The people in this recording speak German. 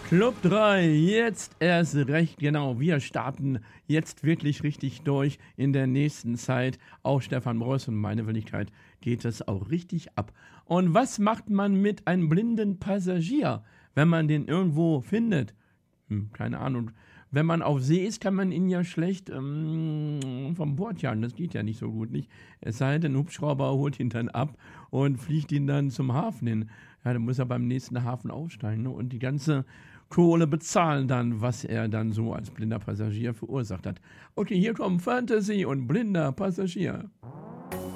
Club 3, jetzt erst recht, genau. Wir starten jetzt wirklich richtig durch in der nächsten Zeit. Auch Stefan Breuß und meine Wenigkeit geht es auch richtig ab. Und was macht man mit einem blinden Passagier, wenn man den irgendwo findet? Keine Ahnung. Wenn man auf See ist, kann man ihn ja schlecht vom Bord jagen. Das geht ja nicht so gut, nicht? Es sei denn, ein Hubschrauber holt ihn dann ab und fliegt ihn dann zum Hafen hin. Ja, dann muss er beim nächsten Hafen aufsteigen, ne? Und die ganze Kohle bezahlen dann, was er dann so als blinder Passagier verursacht hat. Okay, hier kommen Fantasy und blinder Passagier.